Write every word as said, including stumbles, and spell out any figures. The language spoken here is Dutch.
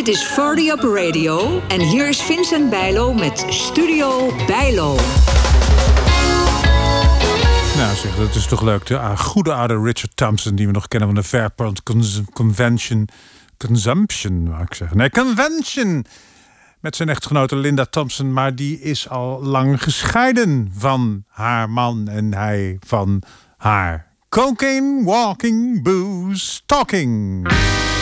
Dit is forty Up Radio en hier is Vincent Bijlo met Studio Bijlo. Nou zeg, dat is toch leuk. De uh, goede oude Richard Thompson, die we nog kennen van de Fairport Convention. Consumption, wou ik zeggen. Nee, Convention. Met zijn echtgenote Linda Thompson. Maar die is al lang gescheiden van haar man en hij van haar. Cocaine, walking, booze, talking.